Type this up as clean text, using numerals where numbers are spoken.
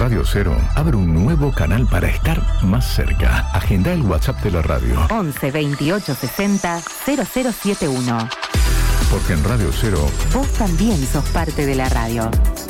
Radio 0 abre un nuevo canal para estar más cerca. Agenda el WhatsApp de la radio. 11 28 60 0071. Porque en Radio 0 vos también sos parte de la radio.